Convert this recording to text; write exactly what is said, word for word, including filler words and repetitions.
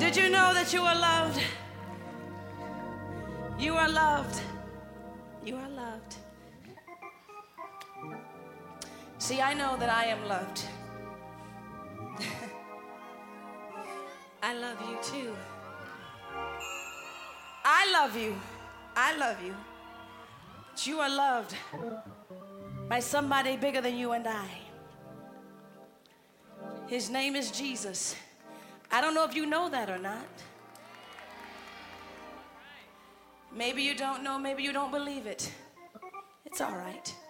Did you know that you are loved? You are loved. You are loved. See, I know that I am loved. I love you too. I love you. I love you. But you are loved by somebody bigger than you and I. His name is Jesus. I don't know if you know that or not. Maybe you don't know, maybe you don't believe it. It's all right.